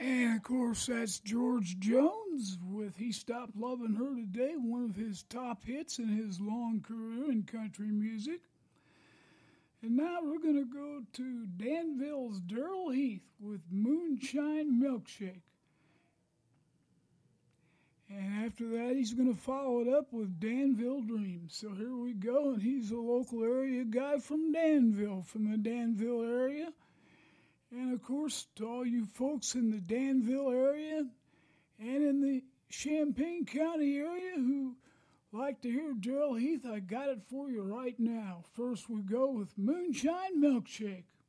And of course, that's George Jones with He Stopped Loving Her Today, one of his top hits in his long career in country music. And now we're going to go to Danville's Daryl Heath with Moonshine Milkshake. And after that, he's going to follow it up with Danville Dreams. So here we go, and he's a local area guy from Danville, from the Danville area. And of course, to all you folks in the Danville area and in the Champaign County area who like to hear Daryl Heath, I got it for you right now. First we go with Moonshine Milkshake.